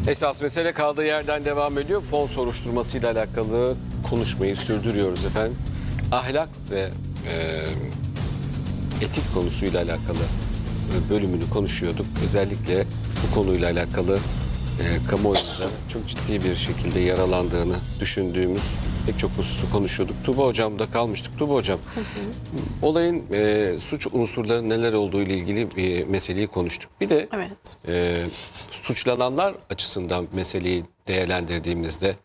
Esas mesele kaldığı yerden devam ediyor. Fon soruşturmasıyla alakalı konuşmayı sürdürüyoruz efendim. Ahlak ve etik konusuyla alakalı bölümünü konuşuyorduk. Özellikle bu konuyla alakalı kamuoyunda çok ciddi bir şekilde yaralandığını düşündüğümüz pek çok hususu konuşuyorduk. Tuğba Hocam'da kalmıştık. Tuğba Hocam, olayın suç unsurları neler olduğu ile ilgili bir meseleyi konuştuk. Bir de Evet. suçlananlar açısından meseleyi değerlendirdiğimizde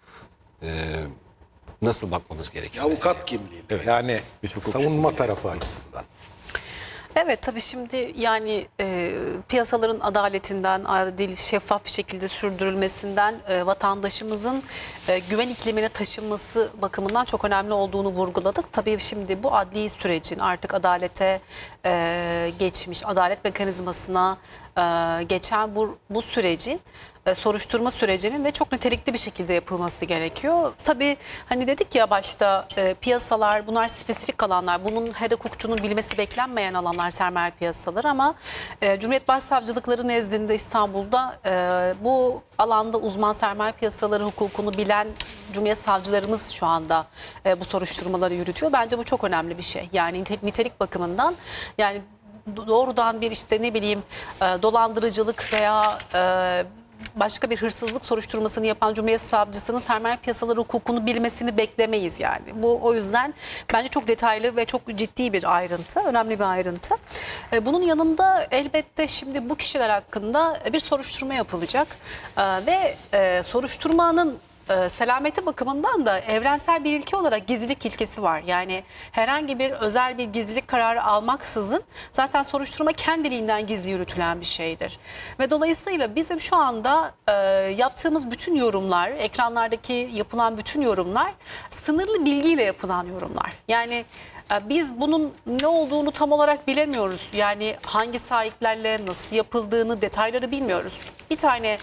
nasıl bakmamız gerekiyor? Avukat kimliği. Yani savunma tarafı açısından. Evet, tabii şimdi yani piyasaların adaletinden, adil, şeffaf bir şekilde sürdürülmesinden vatandaşımızın güven iklimine taşınması bakımından çok önemli olduğunu vurguladık. Tabii şimdi bu adli sürecin artık adalete geçmiş, adalet mekanizmasına geçen bu sürecin soruşturma sürecinin de çok nitelikli bir şekilde yapılması gerekiyor. Tabii hani dedik ya başta piyasalar bunlar spesifik alanlar. Bunun her hukukçunun bilmesi beklenmeyen alanlar sermaye piyasaları ama Cumhuriyet Başsavcılıkları nezdinde İstanbul'da bu alanda uzman sermaye piyasaları hukukunu bilen Cumhuriyet savcılarımız şu anda bu soruşturmaları yürütüyor. Bence bu çok önemli bir şey. Yani nitelik bakımından yani doğrudan bir işte ne bileyim dolandırıcılık veya başka bir hırsızlık soruşturmasını yapan Cumhuriyet Savcısının sermaye piyasaları hukukunu bilmesini beklemeyiz yani. Bu o yüzden bence çok detaylı ve çok ciddi bir ayrıntı, önemli bir ayrıntı. Bunun yanında elbette şimdi bu kişiler hakkında bir soruşturma yapılacak ve soruşturmanın selameti bakımından da evrensel bir ilke olarak gizlilik ilkesi var. Yani herhangi bir özel bir gizlilik kararı almaksızın zaten soruşturma kendiliğinden gizli yürütülen bir şeydir. Ve dolayısıyla bizim şu anda yaptığımız bütün yorumlar, ekranlardaki yapılan bütün yorumlar sınırlı bilgiyle yapılan yorumlar. Yani biz bunun ne olduğunu tam olarak bilemiyoruz. Yani hangi sahiplerle nasıl yapıldığını, detayları bilmiyoruz. Bir tane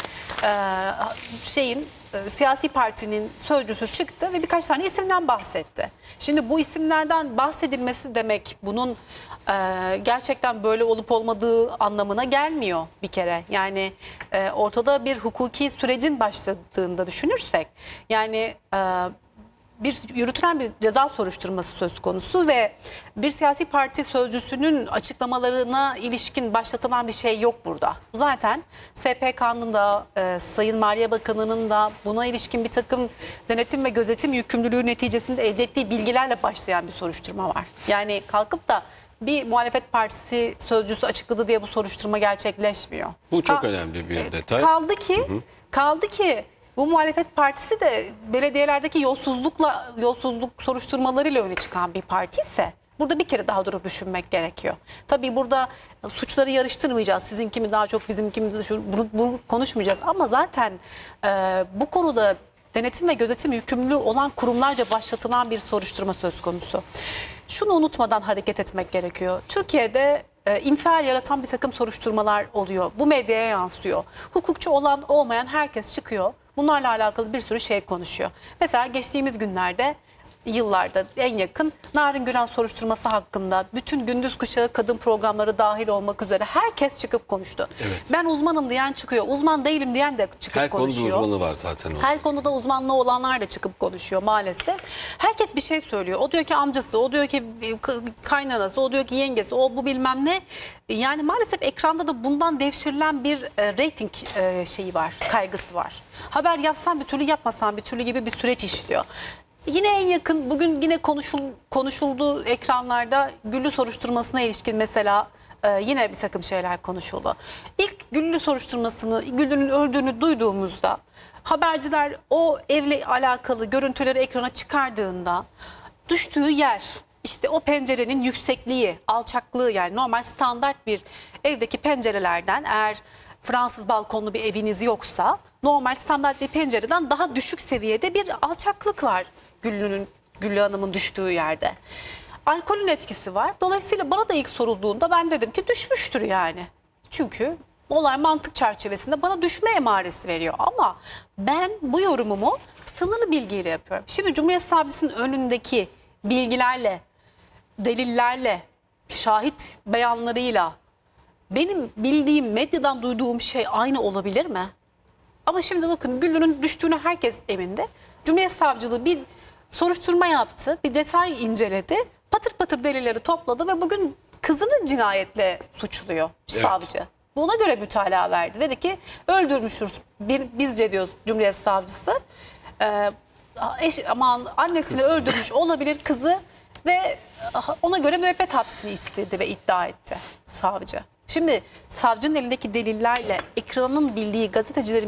siyasi partinin sözcüsü çıktı ve birkaç tane isimden bahsetti. Şimdi bu isimlerden bahsedilmesi demek bunun gerçekten böyle olup olmadığı anlamına gelmiyor bir kere. Yani ortada bir hukuki sürecin başladığında düşünürsek yani yürütülen bir ceza soruşturması söz konusu ve bir siyasi parti sözcüsünün açıklamalarına ilişkin başlatılan bir şey yok burada. Zaten SPK'nın da Sayın Maliye Bakanı'nın da buna ilişkin bir takım denetim ve gözetim yükümlülüğü neticesinde elde ettiği bilgilerle başlayan bir soruşturma var. Yani kalkıp da bir muhalefet partisi sözcüsü açıkladı diye bu soruşturma gerçekleşmiyor. Bu çok önemli bir detay. Kaldı ki bu muhalefet partisi de belediyelerdeki yolsuzluk soruşturmalarıyla öne çıkan bir parti ise burada bir kere daha durup düşünmek gerekiyor. Tabii burada suçları yarıştırmayacağız. Sizinki mi daha çok, bizimki mi daha çok, bunu konuşmayacağız. Ama zaten bu konuda denetim ve gözetim yükümlülüğü olan kurumlarca başlatılan bir soruşturma söz konusu. Şunu unutmadan hareket etmek gerekiyor. Türkiye'de infial yaratan bir takım soruşturmalar oluyor. Bu medyaya yansıyor. Hukukçu olan olmayan herkes çıkıyor. Bunlarla alakalı bir sürü şey konuşuyor. Mesela geçtiğimiz günlerde, yıllarda en yakın Narin Gülen soruşturması hakkında bütün gündüz kuşağı kadın programları dahil olmak üzere herkes çıkıp konuştu. Evet. Ben uzmanım diyen çıkıyor. Uzman değilim diyen de çıkıp konuşuyor. Her konuda uzmanı var zaten. Her konuda uzmanlığı olanlar da çıkıp konuşuyor maalesef. Herkes bir şey söylüyor. O diyor ki amcası, o diyor ki kaynanası, o diyor ki yengesi, o bu bilmem ne. Yani maalesef ekranda da bundan devşirilen bir reyting şeyi var, kaygısı var. Haber yapsan bir türlü, yapmasan bir türlü gibi bir süreç işliyor. Yine en yakın bugün yine konuşuldu ekranlarda Güllü soruşturmasına ilişkin mesela yine bir takım şeyler konuşuldu. İlk Güllü soruşturmasını, Güllü'nün öldüğünü duyduğumuzda haberciler o evle alakalı görüntüleri ekrana çıkardığında düştüğü yer, işte o pencerenin yüksekliği, alçaklığı, yani normal standart bir evdeki pencerelerden, eğer Fransız balkonlu bir eviniz yoksa normal standart bir pencereden daha düşük seviyede bir alçaklık var Güllü Hanım'ın düştüğü yerde. Alkolün etkisi var. Dolayısıyla bana da ilk sorulduğunda ben dedim ki düşmüştür yani. Çünkü olay mantık çerçevesinde bana düşme emaresi veriyor. Ama ben bu yorumumu sınırlı bilgiyle yapıyorum. Şimdi Cumhuriyet Savcısının önündeki bilgilerle, delillerle, şahit beyanlarıyla benim bildiğim, medyadan duyduğum şey aynı olabilir mi? Ama şimdi bakın Güllü'nün düştüğüne herkes emindi. Cumhuriyet Savcılığı bir soruşturma yaptı, bir detay inceledi. Patır patır delilleri topladı ve bugün kızını cinayetle suçluyor savcı. Buna göre mütalaa verdi. Dedi ki öldürmüşüz bizce diyor Cumhuriyet Savcısı. Annesini öldürmüş olabilir kızı ve ona göre müebbet hapsini istedi ve iddia etti savcı. Şimdi savcının elindeki delillerle ekranın bildiği gazetecilerin